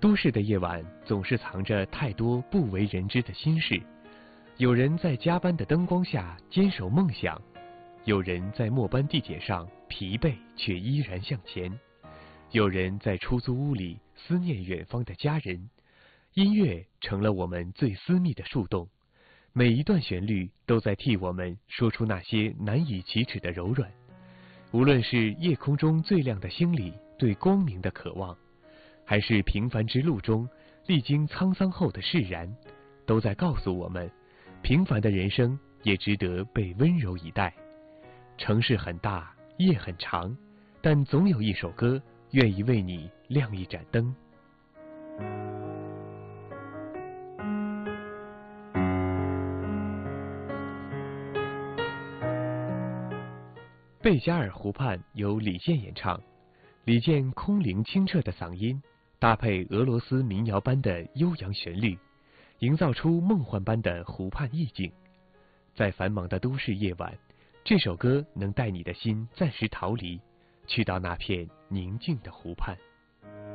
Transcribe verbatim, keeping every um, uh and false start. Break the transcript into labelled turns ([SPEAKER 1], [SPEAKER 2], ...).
[SPEAKER 1] 都市的夜晚总是藏着太多不为人知的心事。有人在加班的灯光下坚守梦想，有人在末班地铁上疲惫却依然向前，有人在出租屋里思念远方的家人。音乐成了我们最私密的树洞，每一段旋律都在替我们说出那些难以启齿的柔软。无论是夜空中最亮的星里对光明的渴望，还是平凡之路中历经沧桑后的释然，都在告诉我们，平凡的人生也值得被温柔以待。城市很大，夜很长，但总有一首歌愿意为你亮一盏灯。贝加尔湖畔由李健演唱，李健空灵清澈的嗓音搭配俄罗斯民谣般的悠扬旋律，营造出梦幻般的湖畔意境。在繁忙的都市夜晚，这首歌能带你的心暂时逃离，去到那片宁静的湖畔。